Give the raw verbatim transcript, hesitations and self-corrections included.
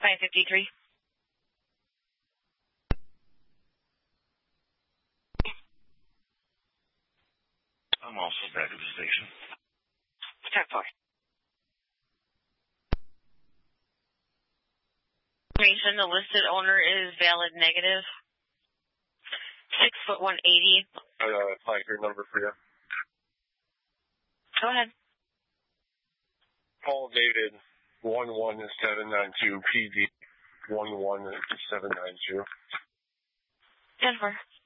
five fifty-three. I'm also back at the station. ten four. Information, the listed owner is valid negative. Six foot one eighty. I got a five year number for you. Go ahead. Call dated one one seven nine two P D one one seven nine two. ten four.